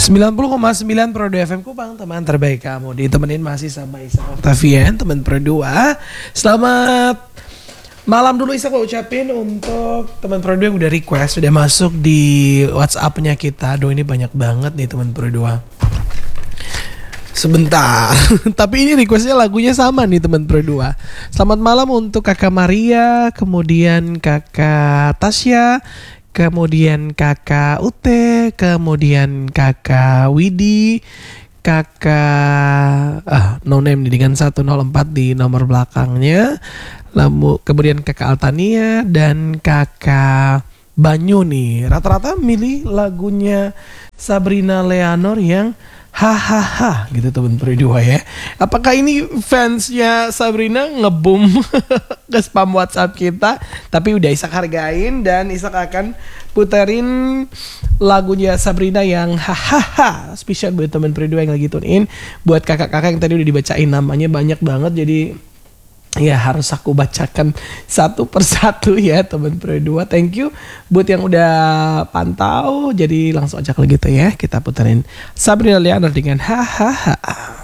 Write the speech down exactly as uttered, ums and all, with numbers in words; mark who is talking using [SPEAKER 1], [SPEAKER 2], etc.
[SPEAKER 1] sembilan puluh koma sembilan Pro dua F M Kupang, teman terbaik kamu. Ditemenin masih sama Isa Octavian, teman Pro dua. Selamat malam dulu Isa, aku ucapin untuk teman Pro dua yang udah request, sudah masuk di WhatsApp-nya kita. Aduh, ini banyak banget nih teman Pro dua. Sebentar, tapi ini requestnya lagunya sama nih teman Pro dua. Selamat malam untuk kakak Maria, kemudian kakak Tasya, kemudian kakak Ute, kemudian kakak Widi, kakak ah no name nih dengan satu nol empat di nomor belakangnya, lalu kemudian kakak Altania dan kakak Banyu nih. Rata-rata milih lagunya Sabrina Leonor yang hahaha gitu teman Pro dua ya. Apakah ini fansnya Sabrina ngebum ke spam WhatsApp kita? Tapi udah Isak hargain dan Isak akan puterin lagunya Sabrina yang hahaha spesial buat teman Pro dua yang lagi tune in. Buat kakak-kakak yang tadi udah dibacain namanya banyak banget, jadi ya harus aku bacakan satu persatu ya teman Pro dua. Thank you buat yang udah pantau. Jadi langsung aja kalau gitu ya, kita puterin Sabrina Leonor dengan hahaha.